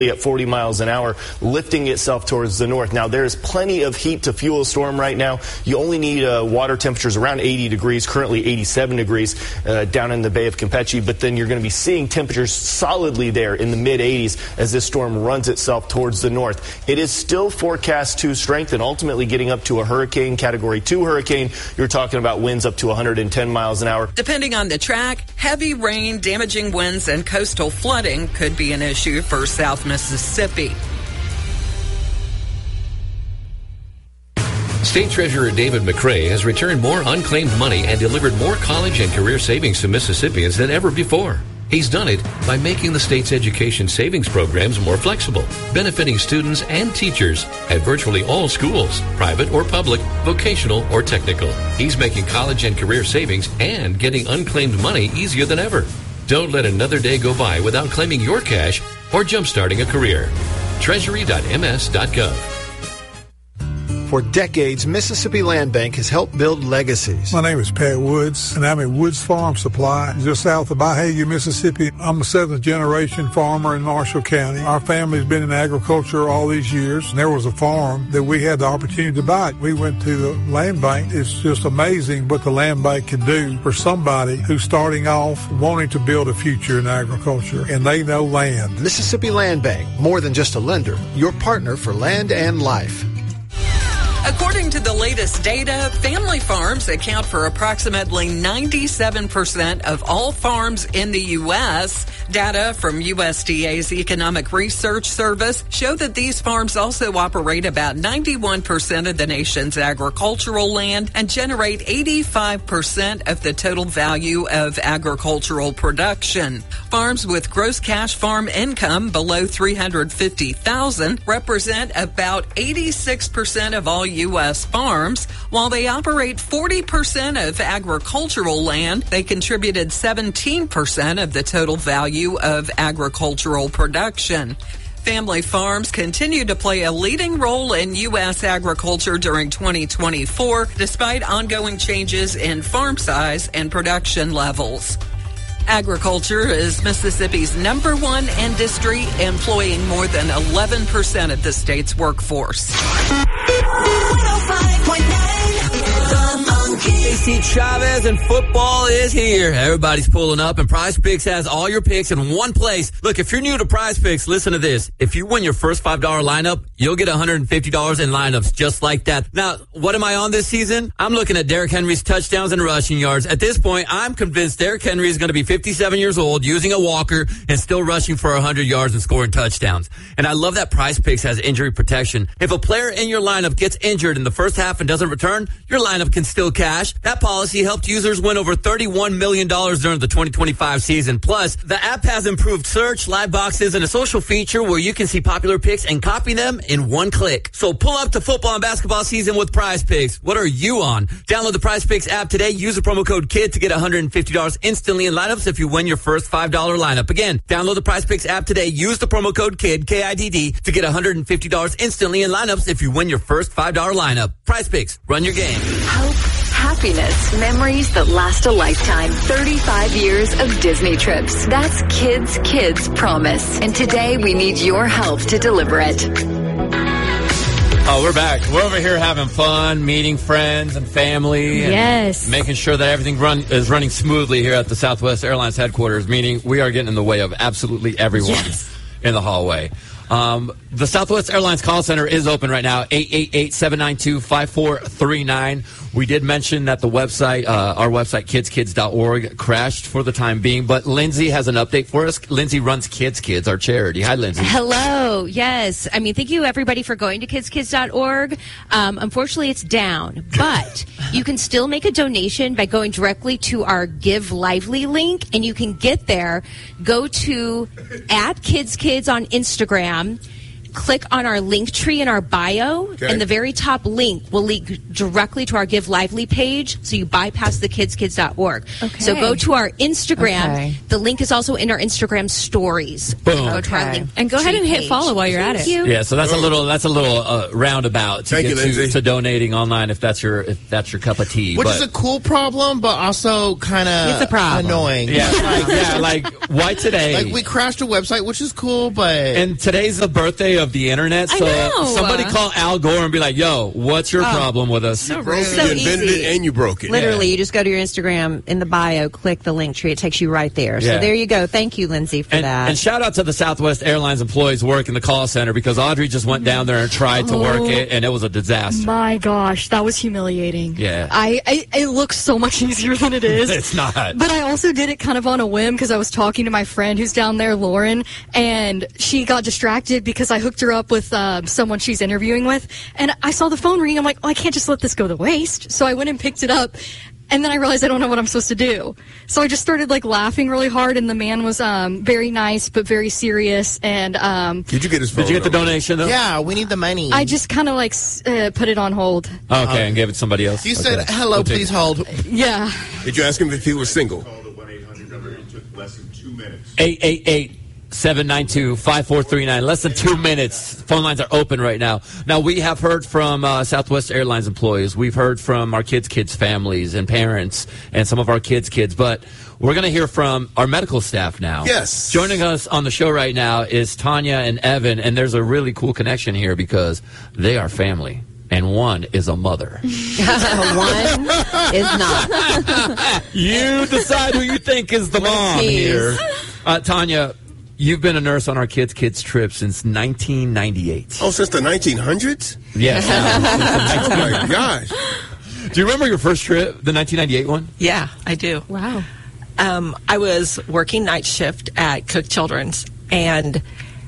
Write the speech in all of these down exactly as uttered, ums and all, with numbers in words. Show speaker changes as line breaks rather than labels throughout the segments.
at forty miles an hour, lifting itself towards the north. Now, there's plenty of heat to fuel a storm right now. You only need uh, water temperatures around eighty degrees, currently eighty-seven degrees uh, down in the Bay of Campeche, but then you're going to be seeing temperatures solidly there in the mid eighties as this storm runs itself towards the north. It is still forecast to strengthen, ultimately getting up to a hurricane, category two hurricane. You're talking about winds up to one hundred ten miles an hour.
Depending on the track, heavy rain, damaging winds, and coastal flooding could be an issue for South Mississippi.
State Treasurer David McRae has returned more unclaimed money and delivered more college and career savings to Mississippians than ever before. He's done it by making the state's education savings programs more flexible, benefiting students and teachers at virtually all schools, private or public, vocational or technical. He's making college and career savings and getting unclaimed money easier than ever. Don't let another day go by without claiming your cash or jumpstarting a career. Treasury dot m s dot gov.
For decades, Mississippi Land Bank has helped build legacies.
My name is Pat Woods, and I'm at Woods Farm Supply, just south of Byhalia, Mississippi. I'm a seventh-generation farmer in Marshall County. Our family's been in agriculture all these years, and there was a farm that we had the opportunity to buy. We went to the land bank. It's just amazing what the land bank can do for somebody who's starting off wanting to build a future in agriculture, and they know land.
Mississippi Land Bank, more than just a lender, your partner for land and life.
According to the latest data, family farms account for approximately ninety-seven percent of all farms in the U S. Data from U S D A's Economic Research Service show that these farms also operate about ninety-one percent of the nation's agricultural land and generate eighty-five percent of the total value of agricultural production. Farms with gross cash farm income below three hundred fifty thousand dollars represent about eighty-six percent of all U S farms. While they operate forty percent of agricultural land, they contributed seventeen percent of the total value of agricultural production. Family farms continue to play a leading role in U S agriculture during twenty twenty-four, despite ongoing changes in farm size and production levels. Agriculture is Mississippi's number one industry, employing more than eleven percent of the state's workforce.
A C Chavez and football is here. Everybody's pulling up, and Prize Picks has all your picks in one place. Look, if you're new to Prize Picks, listen to this. If you win your first five dollar lineup, you'll get one hundred fifty dollars in lineups just like that. Now, what am I on this season? I'm looking at Derrick Henry's touchdowns and rushing yards. At this point, I'm convinced Derrick Henry is going to be fifty-seven years old, using a walker, and still rushing for one hundred yards and scoring touchdowns. And I love that Prize Picks has injury protection. If a player in your lineup gets injured in the first half and doesn't return, your lineup can still cash. That policy helped users win over thirty-one million dollars during the twenty twenty-five season. Plus, the app has improved search, live boxes, and a social feature where you can see popular picks and copy them in one click. So pull up to football and basketball season with Prize Picks. What are you on? Download the Prize Picks app today. Use the promo code KID to get one hundred fifty dollars instantly in lineups if you win your first five dollar lineup. Again, download the Prize Picks app today. Use the promo code KID, K I D D, to get one hundred fifty dollars instantly in lineups if you win your first five dollar lineup. Prize Picks. Run your game.
Hope, happiness, memories that last a lifetime. thirty-five years of Disney trips. That's Kids Kids Promise. And today we need your help to deliver it.
Oh, we're back. We're over here having fun, meeting friends and family. And
yes.
making sure that everything run is running smoothly here at the Southwest Airlines headquarters, meaning we are getting in the way of absolutely everyone yes. in the hallway. Um, the Southwest Airlines call center is open right now, eight eight eight, seven nine two, five four three nine. We did mention that the website, uh, our website, kids kids dot org, crashed for the time being, but Lindsay has an update for us. Lindsay runs Kids Kids, our charity. Hi, Lindsay.
Hello. Yes. I mean, thank you, everybody, for going to kids kids dot org. Um, unfortunately, it's down, but you can still make a donation by going directly to our Give Lively link, and you can get there. Go to at Kids Kids on Instagram. click on our link tree in our bio,
Okay.
and the very top link will link directly to our Give Lively page, so you bypass the kids kids dot org.
Okay.
So go to our Instagram.
Okay.
The link is also in our Instagram stories.
Boom.
Go to our
Okay.
link
And go ahead
tree
and hit
page.
follow while you're at
Thank
it.
you.
Yeah, so that's a little that's a little uh, roundabout to
Thank
get
you,
to,
Lindsay.
to donating online if that's your if that's your cup of tea.
Which
but,
is a cool problem, but also kind
It's a
of
problem.
annoying.
yeah, like, yeah, like why today?
Like we crashed a website, which is cool, but
and today's the birthday of the internet,
I
so
know.
somebody call Al Gore and be like, "Yo, what's your
Oh.
problem with us?"
So
Broke
rude.
it,
So
you invented
easy.
it and you broke it.
Literally,
Yeah.
you just go to your Instagram in the bio, click the link tree. It takes you right there.
Yeah.
So there you go. Thank you, Lindsay, for
And,
that.
and shout out to the Southwest Airlines employees working the call center because Audrey just went down there and tried to work it, and it was a disaster.
My gosh, that was humiliating.
Yeah.
I, I it looks so much easier than it is.
It's not.
But I also did it kind of on a whim because I was talking to my friend who's down there, Lauren, and she got distracted because I hooked her up with um, someone she's interviewing with, and I saw the phone ring. I'm like, oh, I can't just let this go to waste. So I went and picked it up. And then I realized I don't know what I'm supposed to do. So I just started like laughing really hard, and the man was um, very nice but very serious. And um,
Did you get his phone
Did you get the
number?
donation? Though?
yeah, we need the money.
I just kind of like s- uh, put it on hold.
Okay, and gave it to somebody else.
you
Okay.
said, hello,
We'll take
please
it.
hold.
Yeah.
Did you ask him if he was single?
eight eight eight, seven nine two, five four three nine. Less than two minutes. Phone lines are open right now. Now, we have heard from uh, Southwest Airlines employees. We've heard from our kids' kids' families and parents and some of our kids' kids. But we're going to hear from our medical staff now.
Yes.
Joining us on the show right now is Tanya and Evan. And there's a really cool connection here because they are family. And one is a mother.
One is not.
You decide who you think is the mom
tease.
here. Uh, Tanya, you've been a nurse on our kids' kids trip since nineteen ninety-eight.
Oh, since the nineteen hundreds?
Yes.
Oh, my gosh.
Do you remember your first trip, the nineteen ninety-eight one?
Yeah, I do.
Wow.
Um, I was working night shift at Cook Children's, and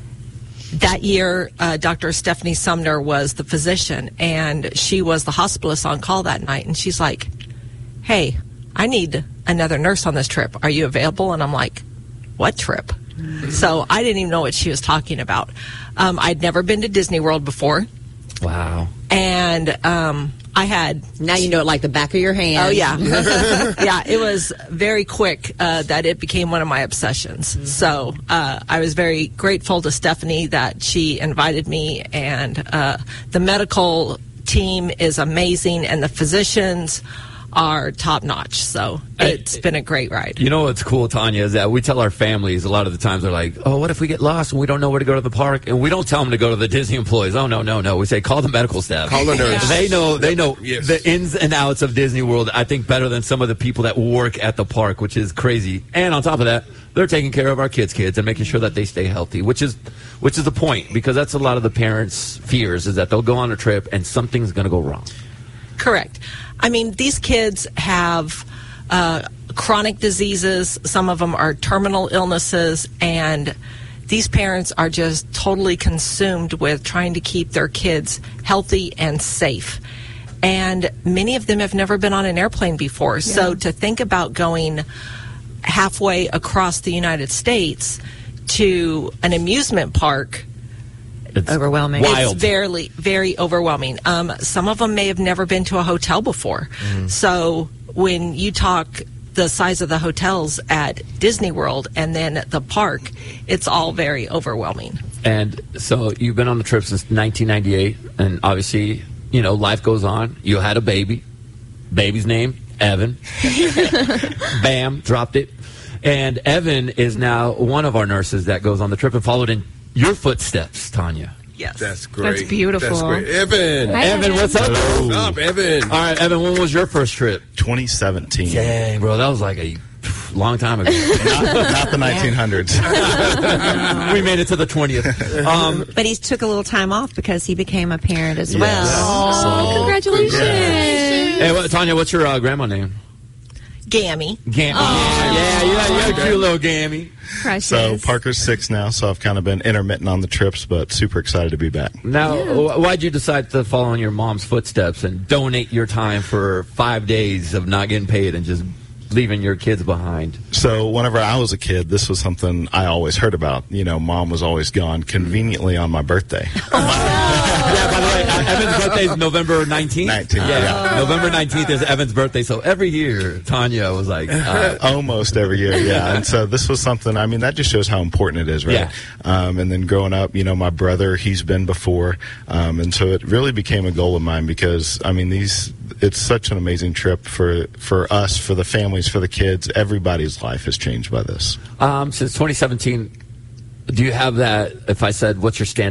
that year, uh, Doctor Stephanie Sumner was the physician, and she was the hospitalist on call that night. And she's like, hey, I need another nurse on this trip. Are you available? And I'm like, what trip? So I didn't even know what she was talking about. Um, I'd never been to Disney World before.
Wow.
And um, I had...
Now you know it like the back of your hand.
Oh, yeah. Yeah, it was very quick uh, that it became one of my obsessions. Mm-hmm. So uh, I was very grateful to Stephanie that she invited me, and uh, the medical team is amazing, and the physicians are top-notch. So it's been a great ride.
You know what's cool, Tanya, is that we tell our families a lot of the times they're like, oh, what if we get lost and we don't know where to go to the park? And we don't tell them to go to the Disney employees. Oh, no, no, no. We say call the medical staff.
Call the nurse.
They know they know
Yes.
the ins and outs of Disney World, I think, better than some of the people that work at the park, which is crazy. And on top of that, they're taking care of our kids' kids and making sure that they stay healthy, which is which is the point, because that's a lot of the parents' fears, is that they'll go on a trip and something's going to go wrong.
Correct. I mean, these kids have uh, chronic diseases. Some of them are terminal illnesses, and these parents are just totally consumed with trying to keep their kids healthy and safe. And many of them have never been on an airplane before. Yeah. So to think about going halfway across the United States to an amusement park,
It's
overwhelming.
Wild.
It's very, very overwhelming. Um, some of them may have never been to a hotel before.
Mm.
So when you talk the size of the hotels at Disney World and then at the park, it's all very overwhelming.
And so you've been on the trip since nineteen ninety-eight, and obviously, you know, life goes on. You had a baby. Baby's name, Evan. Bam, dropped it. And Evan is now one of our nurses that goes on the trip and followed in your footsteps, Tanya.
Yes.
That's great.
That's beautiful.
That's great. Evan.
Hi,
Evan,
Evan.
what's up?
What's up, Evan?
All right, Evan, when was your first trip?
twenty seventeen.
Dang, bro, that was like a long time ago.
not, not the nineteen hundreds.
We made it to the twentieth. Um,
But he took a little time off because he became a parent as
Yes.
well.
So-
Congratulations.
hey, what, Tanya, what's your uh, grandma name?
Gammy.
Gammy. Yeah, yeah, yeah, you're a cute little Gammy.
Precious.
So Parker's six now, so I've kind of been intermittent on the trips, but super excited to be back.
Now, wh- why'd you decide to follow in your mom's footsteps and donate your time for five days of not getting paid and just leaving your kids behind?
So whenever I was a kid, this was something I always heard about. You know, mom was always gone conveniently on my birthday.
Yeah, by the way, uh, Evan's birthday is November nineteenth.
nineteenth,
Yeah,
yeah.
November nineteenth is Evan's birthday. So every year, Tanya was like... Uh,
Almost every year, yeah. And so this was something, I mean, that just shows how important it is, right?
Yeah.
Um, and then growing up, you know, my brother, he's been before. Um, and so it really became a goal of mine because, I mean, these... It's such an amazing trip for, for us, for the families, for the kids. Everybody's life has changed by this.
um, since twenty seventeen, do you have that, if I said, what's your stand